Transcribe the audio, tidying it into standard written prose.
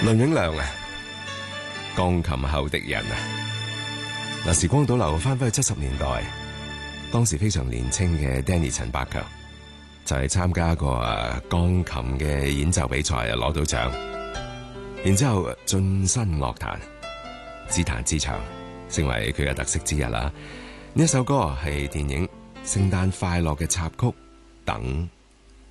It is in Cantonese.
倫永亮啊，鋼琴後的人啊。嗱，時光倒流翻返去70年代，當時非常年輕嘅 Danny 陳百強就係參加過鋼琴嘅演奏比賽啊，攞到獎，然之後晉身樂壇，自彈自唱，成為佢嘅特色之一啦。呢一首歌係電影《聖誕快樂》嘅插曲，等。